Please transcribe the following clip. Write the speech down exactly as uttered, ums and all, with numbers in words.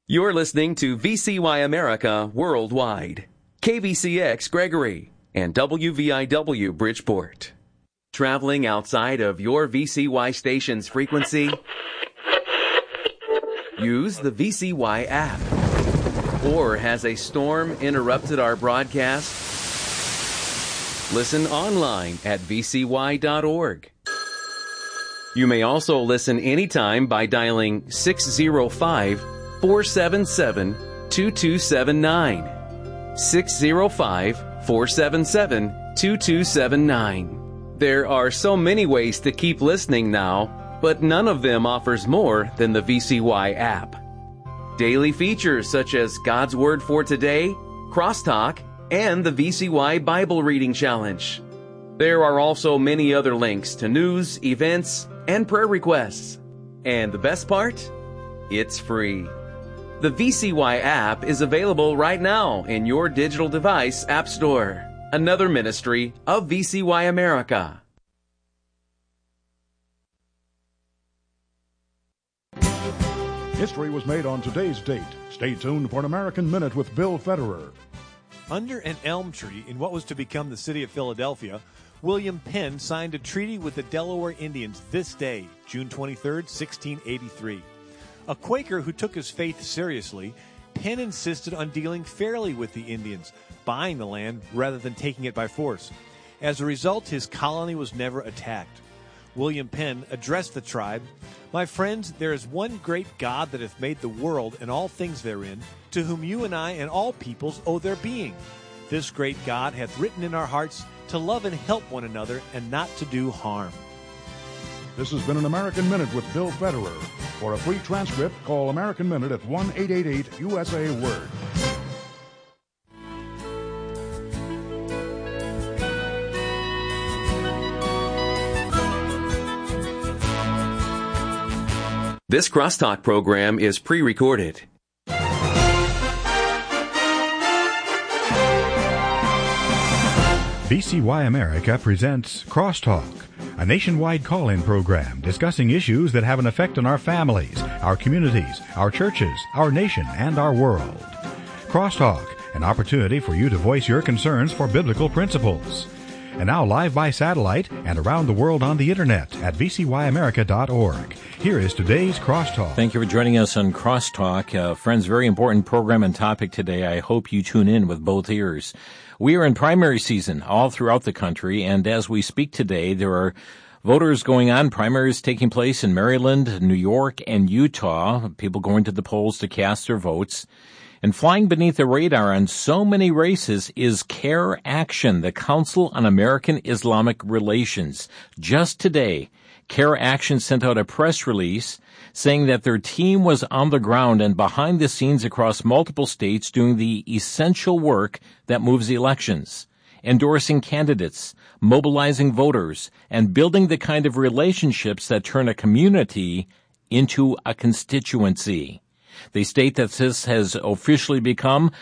You're listening to V C Y America Worldwide, K V C X Gregory, and W V I W Bridgeport. Traveling outside of your V C Y station's frequency? Use the V C Y app. Or has a storm interrupted our broadcast? Listen online at v c y dot org. You may also listen anytime by dialing six oh five, four seven seven, two two seven nine. six oh five, four seven seven, two two seven nine. There are so many ways to keep listening now, but none of them offers more than the V C Y app. Daily features such as God's Word for Today, Crosstalk, and the V C Y Bible Reading Challenge. There are also many other links to news, events, and prayer requests. And the best part? It's free. The V C Y app is available right now in your digital device app store. Another ministry of V C Y America. History was made on today's date. Stay tuned for an American Minute with Bill Federer. Under an elm tree in what was to become the city of Philadelphia, William Penn signed a treaty with the Delaware Indians this day, June twenty-third, sixteen eighty-three. A Quaker who took his faith seriously, Penn insisted on dealing fairly with the Indians, buying the land rather than taking it by force. As a result, his colony was never attacked. William Penn addressed the tribe, "My friends, there is one great God that hath made the world and all things therein, to whom you and I and all peoples owe their being. This great God hath written in our hearts to love and help one another and not to do harm." This has been an American Minute with Bill Federer. For a free transcript, call American Minute at one eight eight eight U S A Word. This Crosstalk program is pre-recorded. V C Y America presents Crosstalk, a nationwide call-in program discussing issues that have an effect on our families, our communities, our churches, our nation, and our world. Crosstalk, an opportunity for you to voice your concerns for biblical principles. And now live by satellite and around the world on the internet at v c y america dot org. Here is today's Crosstalk. Thank you for joining us on Crosstalk. Uh, friends, very important program and topic today. I hope you tune in with both ears. We are in primary season all throughout the country, and as we speak today, there are voters going on, primaries taking place in Maryland, New York, and Utah, people going to the polls to cast their votes. And flying beneath the radar on so many races is CARE Action, the Council on American Islamic Relations. Just today, CARE Action sent out a press release saying that their team was on the ground and behind the scenes across multiple states doing the essential work that moves elections, endorsing candidates, mobilizing voters, and building the kind of relationships that turn a community into a constituency. They state that this has officially become